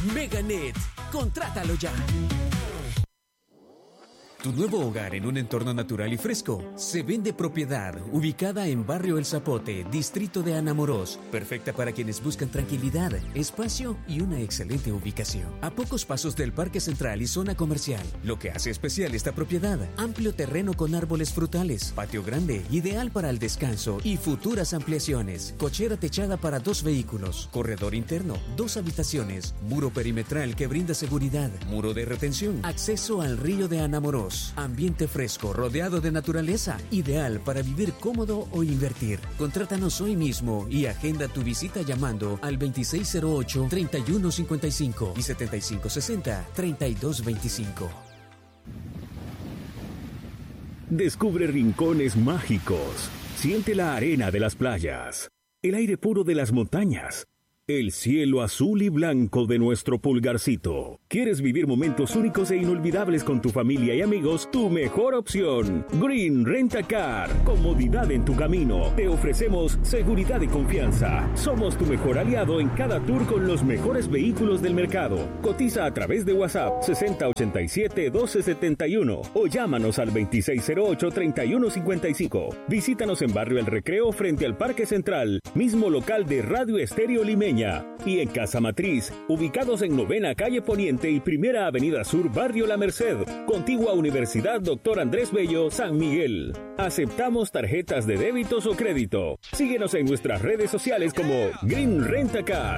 Meganet, contrátalo ya. Tu nuevo hogar en un entorno natural y fresco. Se vende propiedad, ubicada en Barrio El Zapote, distrito de Anamorós. Perfecta para quienes buscan tranquilidad, espacio y una excelente ubicación. A pocos pasos del Parque Central y zona comercial. Lo que hace especial esta propiedad: amplio terreno con árboles frutales, patio grande, ideal para el descanso y futuras ampliaciones. Cochera techada para 2 vehículos, corredor interno, 2 habitaciones, muro perimetral que brinda seguridad, muro de retención, acceso al río de Anamorós. Ambiente fresco, rodeado de naturaleza, ideal para vivir cómodo o invertir. Contrátanos hoy mismo y agenda tu visita llamando al 2608-3155 y 7560-3225. Descubre rincones mágicos. Siente la arena de las playas, el aire puro de las montañas, el cielo azul y blanco de nuestro Pulgarcito. ¿Quieres vivir momentos únicos e inolvidables con tu familia y amigos? Tu mejor opción, Green Rent a Car. Comodidad en tu camino. Te ofrecemos seguridad y confianza. Somos tu mejor aliado en cada tour con los mejores vehículos del mercado. Cotiza a través de WhatsApp 6087-1271 o llámanos al 2608-3155. Visítanos en Barrio El Recreo frente al Parque Central, mismo local de Radio Estéreo Limeña, y en Casa Matriz, ubicados en 9ª Calle Poniente y 1ª Avenida Sur, Barrio La Merced, contigua Universidad Dr. Andrés Bello, San Miguel. Aceptamos tarjetas de débitos o crédito. Síguenos en nuestras redes sociales como Green Rent a Car.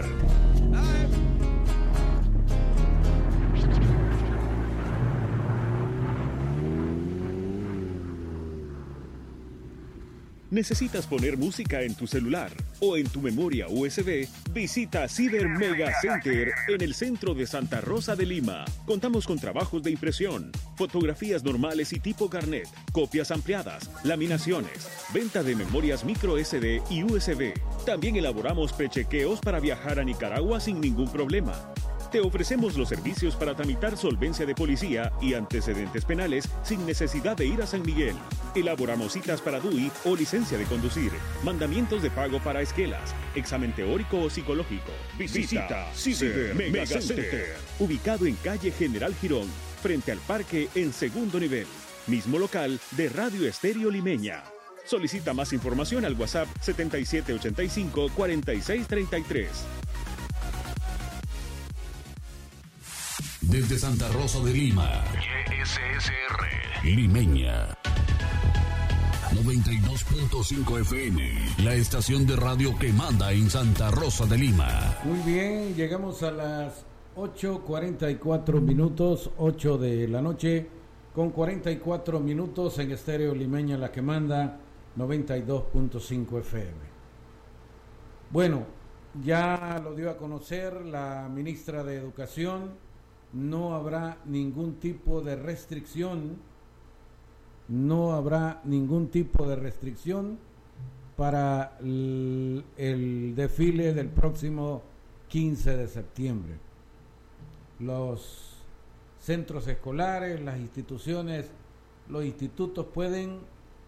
¿Necesitas poner música en tu celular o en tu memoria USB? Visita Ciber Mega Center en el centro de Santa Rosa de Lima. Contamos con trabajos de impresión, fotografías normales y tipo carnet, copias ampliadas, laminaciones, venta de memorias micro SD y USB. También elaboramos prechequeos para viajar a Nicaragua sin ningún problema. Te ofrecemos los servicios para tramitar solvencia de policía y antecedentes penales sin necesidad de ir a San Miguel. Elaboramos citas para DUI o licencia de conducir, mandamientos de pago para esquelas, examen teórico o psicológico. Visita Ciber Mega Center, ubicado en calle General Girón, frente al parque en segundo nivel. Mismo local de Radio Estéreo Limeña. Solicita más información al WhatsApp 7785-4633. Desde Santa Rosa de Lima, YSSR Limeña 92.5 FM, la estación de radio que manda en Santa Rosa de Lima. Muy bien, llegamos a las 8:44 minutos, 8 de la noche, con 44 minutos en Estéreo Limeña, la que manda 92.5 FM. Bueno, ya lo dio a conocer la ministra de Educación. No habrá ningún tipo de restricción, para el desfile del próximo 15 de septiembre. Los centros escolares, las instituciones, los institutos pueden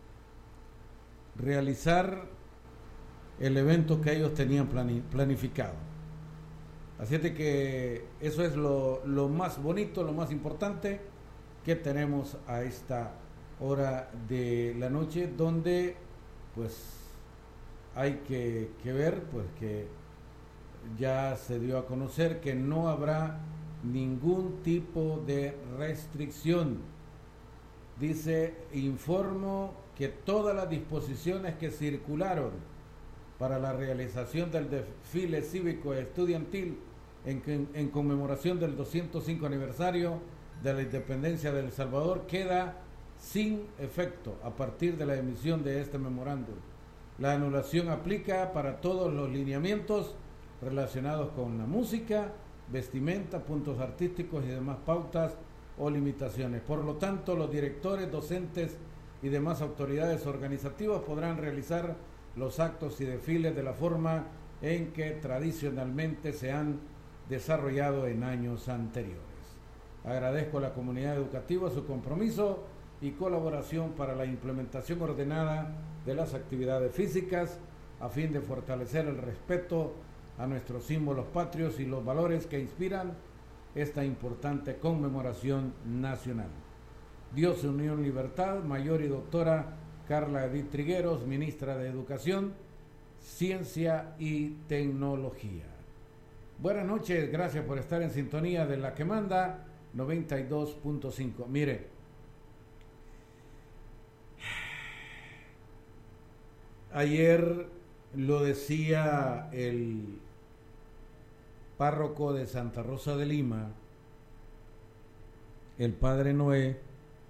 realizar el evento que ellos tenían planificado. Así es de que eso es lo más bonito, lo más importante que tenemos a esta hora de la noche, donde pues hay que ver pues que ya se dio a conocer que no habrá ningún tipo de restricción. Dice, informo que todas las disposiciones que circularon para la realización del desfile cívico estudiantil en conmemoración del 205 aniversario de la independencia de El Salvador queda sin efecto a partir de la emisión de este memorándum. La anulación aplica para todos los lineamientos relacionados con la música, vestimenta, puntos artísticos y demás pautas o limitaciones. Por lo tanto, los directores, docentes y demás autoridades organizativas podrán realizar los actos y desfiles de la forma en que tradicionalmente se han desarrollado en años anteriores. Agradezco a la comunidad educativa su compromiso y colaboración para la implementación ordenada de las actividades físicas a fin de fortalecer el respeto a nuestros símbolos patrios y los valores que inspiran esta importante conmemoración nacional. Dios, Unión, Libertad, Mayor y Doctora Carla Edith Trigueros, Ministra de Educación, Ciencia y Tecnología. Buenas noches, gracias por estar en sintonía de La que Manda 92.5. Mire, ayer lo decía el párroco de Santa Rosa de Lima, el padre Noé,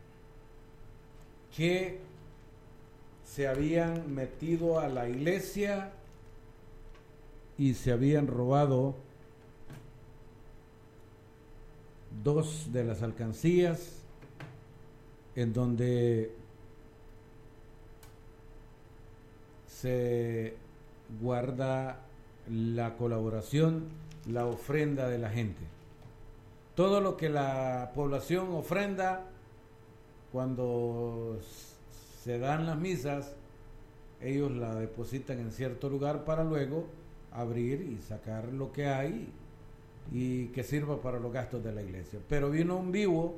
que se habían metido a la iglesia y se habían robado 2 de las alcancías en donde se guarda la colaboración, la ofrenda de la gente. Todo lo que la población ofrenda cuando se dan las misas, ellos la depositan en cierto lugar para luego abrir y sacar lo que hay y que sirva para los gastos de la iglesia. Pero vino un vivo,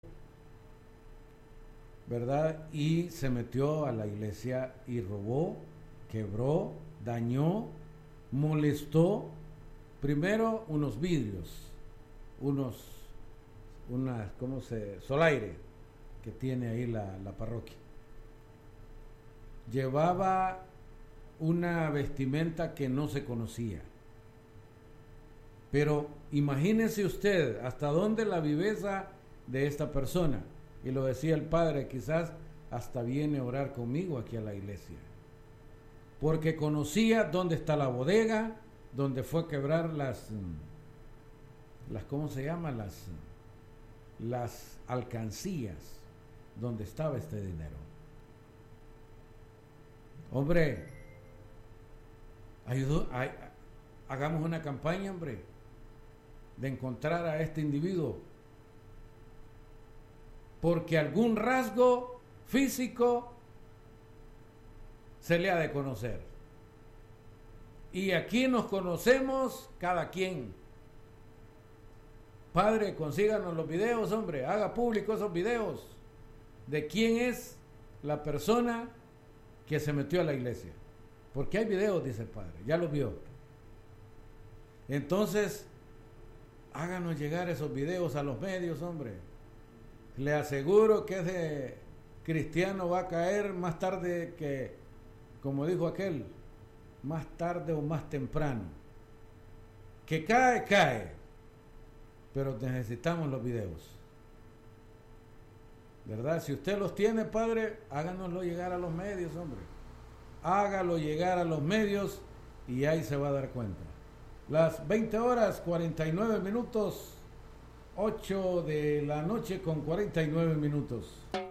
¿verdad? Y se metió a la iglesia y robó, quebró, dañó, molestó, primero unos vidrios, solaire que tiene ahí la parroquia. Llevaba una vestimenta que no se conocía. Pero imagínese usted hasta dónde la viveza de esta persona. Y lo decía el padre, quizás hasta viene a orar conmigo aquí a la iglesia. Porque conocía dónde está la bodega, donde fue a quebrar las ¿cómo se llama? Las alcancías, donde estaba este dinero. Hombre, hagamos una campaña, hombre, de encontrar a este individuo, porque algún rasgo físico se le ha de conocer. Y aquí nos conocemos cada quien. Padre, consíganos los videos, hombre, haga público esos videos de quién es la persona que se metió a la iglesia. Porque hay videos, dice el padre, ya los vio. Entonces, háganos llegar esos videos a los medios, hombre. Le aseguro que ese cristiano va a caer más tarde que, como dijo aquel, más tarde o más temprano. Que cae, cae. Pero necesitamos los videos. ¿Verdad? Si usted los tiene, padre, háganoslo llegar a los medios, hombre. Hágalo llegar a los medios y ahí se va a dar cuenta. Las 20:49, 8 de la noche con 49 minutos.